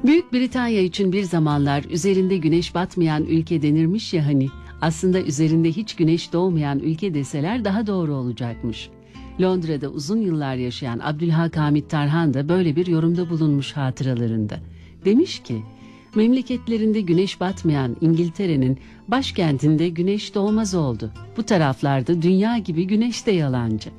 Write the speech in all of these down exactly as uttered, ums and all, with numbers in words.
Büyük Britanya için bir zamanlar üzerinde güneş batmayan ülke denirmiş ya hani, aslında üzerinde hiç güneş doğmayan ülke deseler daha doğru olacakmış. Londra'da uzun yıllar yaşayan Abdülhak Hamit Tarhan da böyle bir yorumda bulunmuş hatıralarında. Demiş ki, memleketlerinde güneş batmayan İngiltere'nin başkentinde güneş doğmaz oldu. Bu taraflarda dünya gibi güneş de yalancı.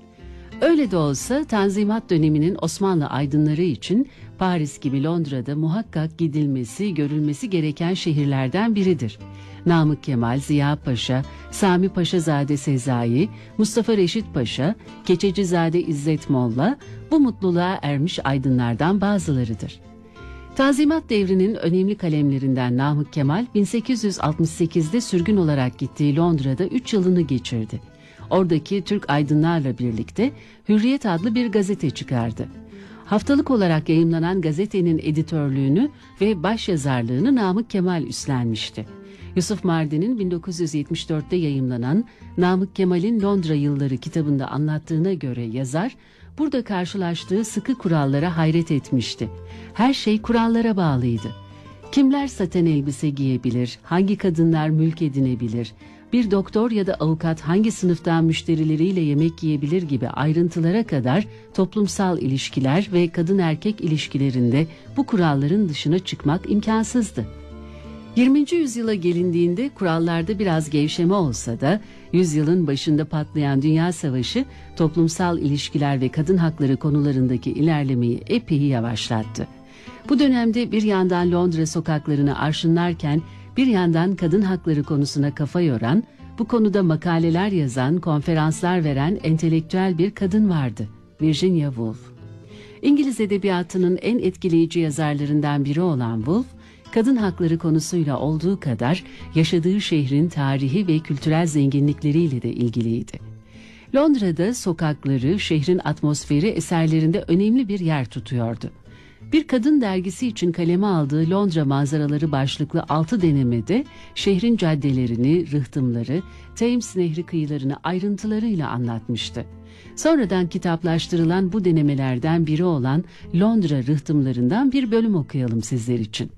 Öyle de olsa Tanzimat döneminin Osmanlı aydınları için Paris gibi Londra'da muhakkak gidilmesi, görülmesi gereken şehirlerden biridir. Namık Kemal, Ziya Paşa, Sami Paşazade Sezai, Mustafa Reşit Paşa, Keçecizade İzzet Molla bu mutluluğa ermiş aydınlardan bazılarıdır. Tanzimat devrinin önemli kalemlerinden Namık Kemal bin sekiz yüz altmış sekizde sürgün olarak gittiği Londra'da üç yılını geçirdi. Oradaki Türk aydınlarla birlikte Hürriyet adlı bir gazete çıkardı. Haftalık olarak yayımlanan gazetenin editörlüğünü ve başyazarlığını Namık Kemal üstlenmişti. Yusuf Mardin'in bin dokuz yüz yetmiş dörtte yayımlanan Namık Kemal'in Londra Yılları kitabında anlattığına göre yazar, burada karşılaştığı sıkı kurallara hayret etmişti. Her şey kurallara bağlıydı. Kimler saten elbise giyebilir, hangi kadınlar mülk edinebilir, bir doktor ya da avukat hangi sınıftan müşterileriyle yemek yiyebilir gibi ayrıntılara kadar toplumsal ilişkiler ve kadın erkek ilişkilerinde bu kuralların dışına çıkmak imkansızdı. yirminci yüzyıla gelindiğinde kurallarda biraz gevşeme olsa da yüzyılın başında patlayan Dünya Savaşı toplumsal ilişkiler ve kadın hakları konularındaki ilerlemeyi epey yavaşlattı. Bu dönemde bir yandan Londra sokaklarını arşınlarken bir yandan kadın hakları konusuna kafa yoran, bu konuda makaleler yazan, konferanslar veren entelektüel bir kadın vardı, Virginia Woolf. İngiliz edebiyatının en etkileyici yazarlarından biri olan Woolf, kadın hakları konusuyla olduğu kadar yaşadığı şehrin tarihi ve kültürel zenginlikleriyle de ilgiliydi. Londra'da sokakları, şehrin atmosferi eserlerinde önemli bir yer tutuyordu. Bir kadın dergisi için kaleme aldığı Londra manzaraları başlıklı altı denemede şehrin caddelerini, rıhtımları, Thames Nehri kıyılarını ayrıntılarıyla anlatmıştı. Sonradan kitaplaştırılan bu denemelerden biri olan Londra rıhtımlarından bir bölüm okuyalım sizler için.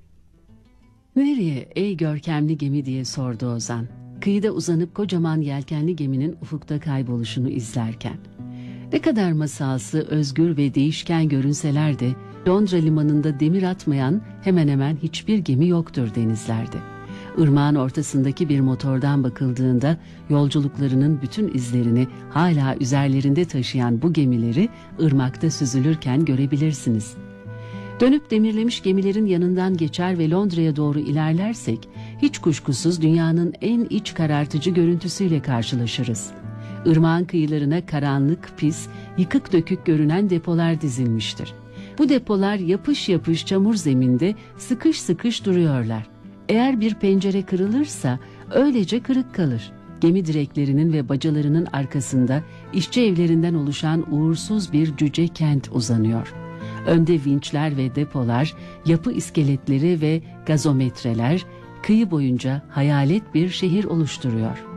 "Nereye ey görkemli gemi?" diye sordu Ozan. Kıyıda uzanıp kocaman yelkenli geminin ufukta kayboluşunu izlerken. Ne kadar masalsı, özgür ve değişken görünseler de Londra limanında demir atmayan hemen hemen hiçbir gemi yoktur denizlerde. Irmağın ortasındaki bir motordan bakıldığında yolculuklarının bütün izlerini hala üzerlerinde taşıyan bu gemileri ırmakta süzülürken görebilirsiniz. Dönüp demirlemiş gemilerin yanından geçer ve Londra'ya doğru ilerlersek hiç kuşkusuz dünyanın en iç karartıcı görüntüsüyle karşılaşırız. Irmağın kıyılarına karanlık, pis, yıkık dökük görünen depolar dizilmiştir. Bu depolar yapış yapış çamur zeminde sıkış sıkış duruyorlar. Eğer bir pencere kırılırsa öylece kırık kalır. Gemi direklerinin ve bacalarının arkasında işçi evlerinden oluşan uğursuz bir cüce kent uzanıyor. Önde vinçler ve depolar, yapı iskeletleri ve gazometreler kıyı boyunca hayalet bir şehir oluşturuyor.